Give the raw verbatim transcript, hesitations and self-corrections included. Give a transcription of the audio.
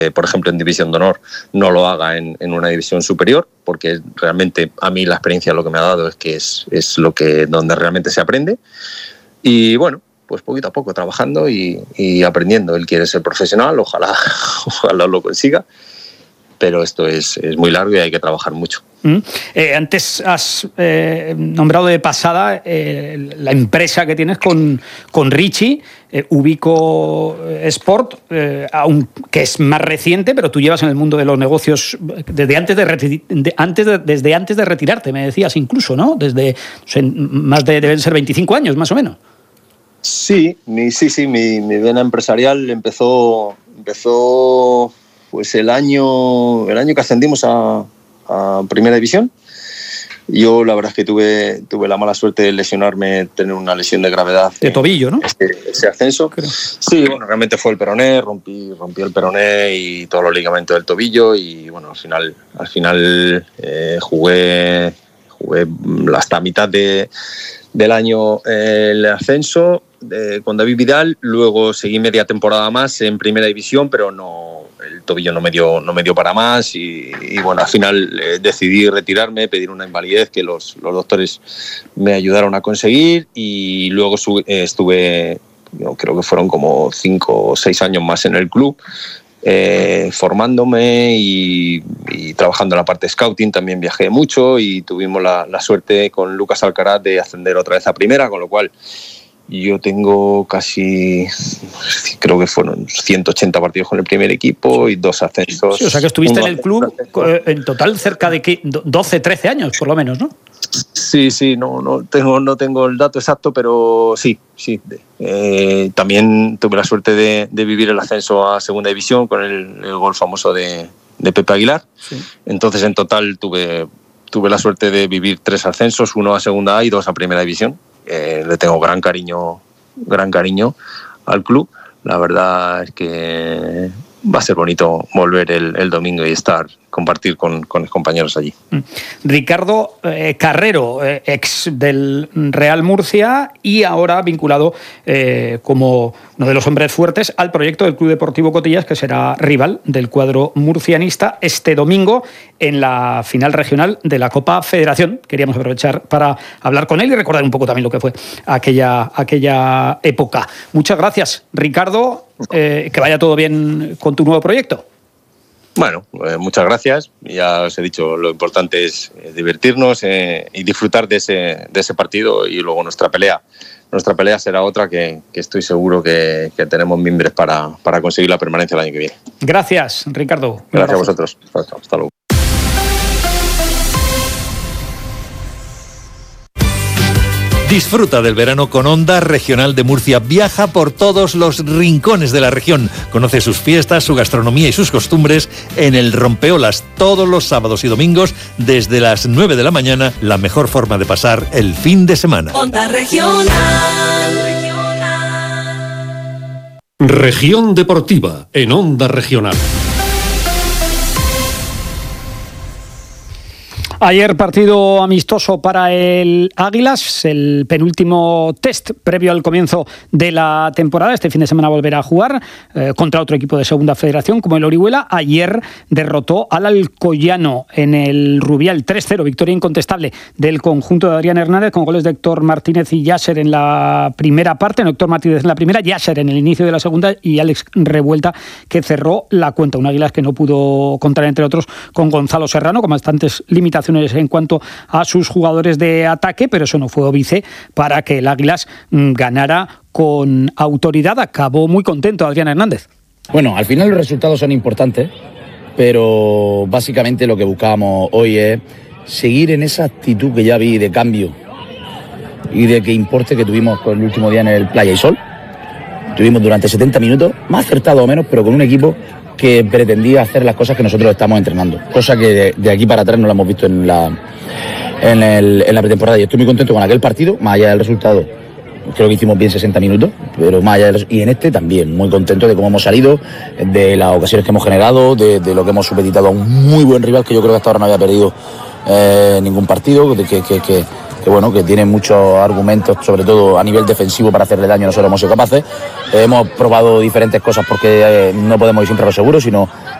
por ejemplo, en División de Honor, no lo haga en, en una división superior, porque realmente a mí la experiencia lo que me ha dado es que es, es lo que donde realmente se aprende. Y bueno, pues poquito a poco trabajando y, y aprendiendo. Él quiere ser profesional, ojalá, ojalá lo consiga, pero esto es, es muy largo y hay que trabajar mucho. Mm. Eh, antes has eh, nombrado de pasada eh, la empresa que tienes con, con Richie, eh, Ubico Sport, eh, que es más reciente, pero tú llevas en el mundo de los negocios desde antes de, reti- de, antes de, desde antes de retirarte, me decías incluso, ¿no? Desde o sea, más de, deben ser veinticinco años, más o menos. Sí, mi, sí, sí, mi, mi vena empresarial empezó, empezó pues el año, el año que ascendimos a a Primera División. Yo la verdad es que tuve, tuve la mala suerte de lesionarme, tener una lesión de gravedad. De tobillo, ¿no? Este, ese ascenso. Creo. Sí, bueno, realmente fue el peroné, rompí, rompí el peroné y todos los ligamentos del tobillo y bueno, al final, al final eh, jugué, jugué hasta mitad de, del año eh, el ascenso eh, con David Vidal, luego seguí media temporada más en Primera División, pero no, el tobillo no me dio, no me dio para más y, y bueno, al final eh, decidí retirarme, pedir una invalidez que los, los doctores me ayudaron a conseguir y luego su, eh, estuve, yo creo que fueron como cinco o seis años más en el club, eh, formándome y, y trabajando en la parte de scouting. También viajé mucho y tuvimos la, la suerte con Lucas Alcaraz de ascender otra vez a primera, con lo cual yo tengo casi, creo que fueron ciento ochenta partidos con el primer equipo y dos ascensos. Sí, o sea que estuviste en el club en total cerca de doce, trece años, por lo menos, ¿no? Sí, sí, no, no, tengo, no tengo el dato exacto, pero sí, sí. Eh, también tuve la suerte de, de vivir el ascenso a Segunda División con el, el gol famoso de, de Pepe Aguilar. Sí. Entonces, en total, tuve, tuve la suerte de vivir tres ascensos, uno a Segunda A y dos a Primera División. Eh, le tengo gran cariño, gran cariño al club. La verdad es que va a ser bonito volver el, el domingo y estar, compartir con, con los compañeros allí. Ricardo eh, Carrero, eh, ex del Real Murcia y ahora vinculado eh, como uno de los hombres fuertes al proyecto del Club Deportivo Cotillas, que será rival del cuadro murcianista este domingo en la final regional de la Copa Federación. Queríamos aprovechar para hablar con él y recordar un poco también lo que fue aquella, aquella época. Muchas gracias, Ricardo. Eh, que vaya todo bien con tu nuevo proyecto. Bueno, eh, muchas gracias. Ya os he dicho, lo importante es eh, divertirnos eh, y disfrutar de ese, de ese partido y luego nuestra pelea. Nuestra pelea será otra que, que estoy seguro que, que tenemos mimbres para, para conseguir la permanencia el año que viene. Gracias, Ricardo. Gracias a vosotros. Hasta luego. Disfruta del verano con Onda Regional de Murcia. Viaja por todos los rincones de la región. Conoce sus fiestas, su gastronomía y sus costumbres en el Rompeolas todos los sábados y domingos desde las nueve de la mañana. La mejor forma de pasar el fin de semana. Onda Regional. Región Deportiva en Onda Regional. Ayer partido amistoso para el Águilas, el penúltimo test previo al comienzo de la temporada. Este fin de semana volverá a jugar eh, contra otro equipo de Segunda Federación como el Orihuela. Ayer derrotó al Alcoyano en el Rubial tres cero, victoria incontestable del conjunto de Adrián Hernández con goles de Héctor Martínez y Yasser en la primera parte. No, Héctor Martínez en la primera, Yasser en el inicio de la segunda y Alex Revuelta que cerró la cuenta. Un Águilas que no pudo contar, entre otros, con Gonzalo Serrano, con bastantes limitaciones en cuanto a sus jugadores de ataque, pero eso no fue óbice para que el Águilas ganara con autoridad. Acabó muy contento Adrián Hernández. Bueno, al final los resultados son importantes, pero básicamente lo que buscábamos hoy es seguir en esa actitud que ya vi de cambio y de que importe que tuvimos con el último día en el Playa y Sol. Tuvimos durante setenta minutos, más acertado o menos, pero con un equipo que pretendía hacer las cosas que nosotros estamos entrenando, cosa que de, de aquí para atrás no la hemos visto en la, en, el, en la pretemporada. Y estoy muy contento con aquel partido, más allá del resultado. Creo que hicimos bien sesenta minutos, pero más allá del, y en este también muy contento de cómo hemos salido, de las ocasiones que hemos generado, de, de lo que hemos supeditado a un muy buen rival que yo creo que hasta ahora no había perdido eh, ningún partido, de que, que, que, que bueno, que tiene muchos argumentos, sobre todo a nivel defensivo, para hacerle daño. Nosotros hemos sido capaces. Eh, hemos probado diferentes cosas porque eh, no podemos ir siempre a lo seguro, sino